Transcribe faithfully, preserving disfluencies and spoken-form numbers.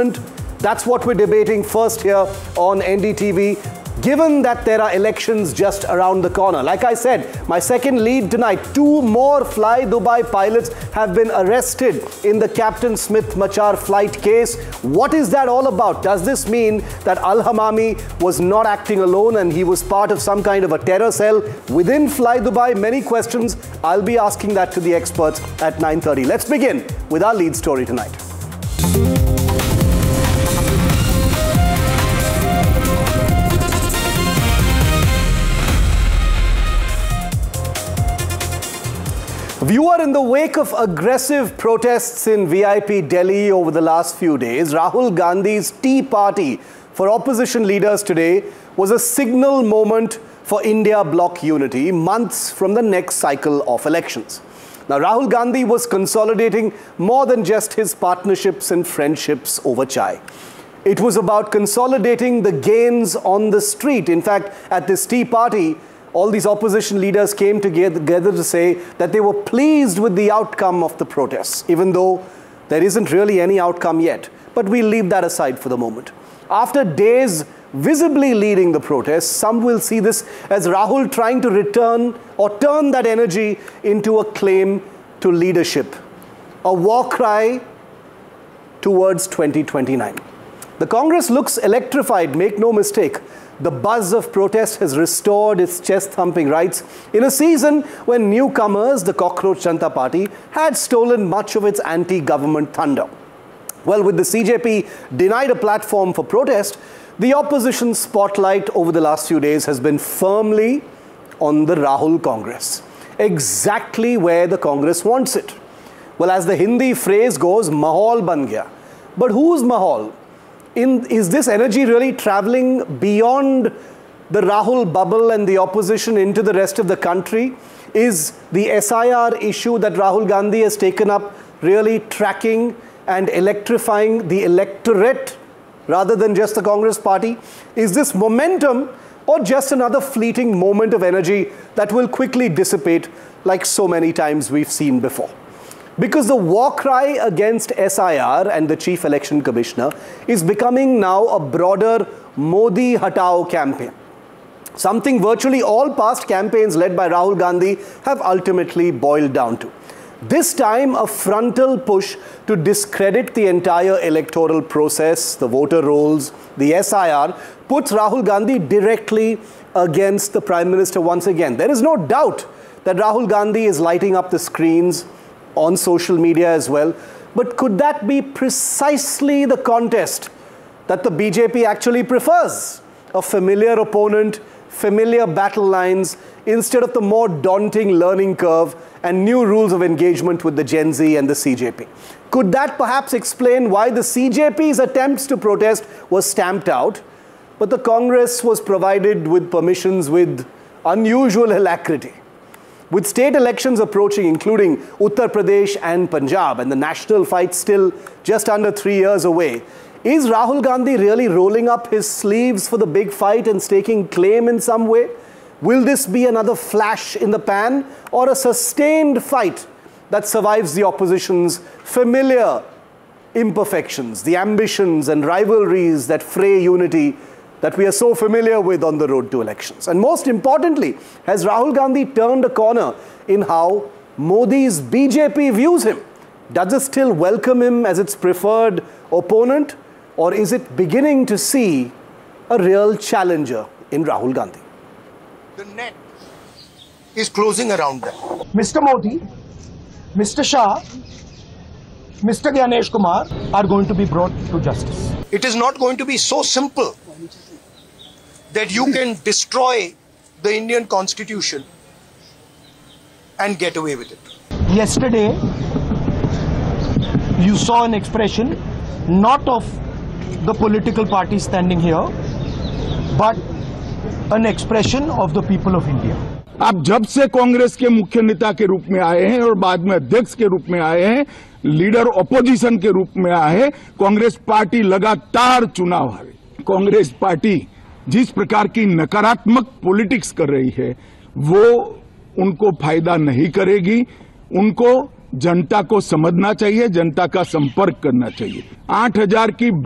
moment? That's what we're debating first here on N D T V. Given that there are elections just around the corner, like I said, my second lead tonight, two more Fly Dubai pilots have been arrested in the Captain Smith Machar flight case. What is that all about? Does this mean that Al-Hamami was not acting alone and he was part of some kind of a terror cell within Fly Dubai? Many questions. I'll be asking that to the experts at nine thirty. Let's begin with our lead story tonight. Viewer, in the wake of aggressive protests in V I P Delhi over the last few days, Rahul Gandhi's tea party for opposition leaders today was a signal moment for India bloc unity months from the next cycle of elections. Now, Rahul Gandhi was consolidating more than just his partnerships and friendships over chai. It was about consolidating the gains on the street. In fact, at this tea party, all these opposition leaders came together to say that they were pleased with the outcome of the protests, even though there isn't really any outcome yet. But we'll leave that aside for the moment. After days visibly leading the protests, some will see this as Rahul trying to return or turn that energy into a claim to leadership, a war cry towards twenty twenty-nine. The Congress looks electrified, make no mistake. The buzz of protest has restored its chest-thumping rights in a season when newcomers, the Cockroach Janata Party, had stolen much of its anti-government thunder. Well, with the C J P denied a platform for protest, the opposition spotlight over the last few days has been firmly on the Rahul Congress, exactly where the Congress wants it. Well, as the Hindi phrase goes, mahal ban gaya. But whose mahal? In, is this energy really traveling beyond the Rahul bubble and the opposition into the rest of the country? Is the S I R issue that Rahul Gandhi has taken up really tracking and electrifying the electorate rather than just the Congress party? Is this momentum or just another fleeting moment of energy that will quickly dissipate like so many times we've seen before? Because the war cry against S I R and the Chief Election Commissioner is becoming now a broader Modi Hatao campaign. Something virtually all past campaigns led by Rahul Gandhi have ultimately boiled down to. This time, a frontal push to discredit the entire electoral process, the voter rolls, the S I R, puts Rahul Gandhi directly against the Prime Minister once again. There is no doubt that Rahul Gandhi is lighting up the screens on social media as well. But could that be precisely the contest that the B J P actually prefers? A familiar opponent, familiar battle lines, instead of the more daunting learning curve and new rules of engagement with the Gen Z and the C J P. Could that perhaps explain why the C J P's attempts to protest was stamped out, but the Congress was provided with permissions with unusual alacrity? With state elections approaching, including Uttar Pradesh and Punjab, and the national fight still just under three years away, is Rahul Gandhi really rolling up his sleeves for the big fight and staking claim in some way? Will this be another flash in the pan or a sustained fight that survives the opposition's familiar imperfections, the ambitions and rivalries that fray unity that we are so familiar with on the road to elections? And most importantly, has Rahul Gandhi turned a corner in how Modi's B J P views him? Does it still welcome him as its preferred opponent, or is it beginning to see a real challenger in Rahul Gandhi? The net is closing around them. Mister Modi, Mister Shah, Mister Gyanesh Kumar are going to be brought to justice. It is not going to be so simple that you can destroy the Indian Constitution and get away with it. Yesterday, you saw an expression not of the political party standing here, but an expression of the people of India. आप जब से कांग्रेस के मुख्य नेता के रूप में आए हैं और बाद में अध्यक्ष के रूप में आए हैं, लीडर ऑपोजिशन के रूप में आए हैं, कांग्रेस पार्टी लगातार चुनाव हारी। कांग्रेस पार्टी जिस प्रकार की नकारात्मक पॉलिटिक्स कर रही है, वो उनको फायदा नहीं करेगी। उनको जनता को समझना चाहिए, जनता का संपर्क करना चाहिए। आठ हजार की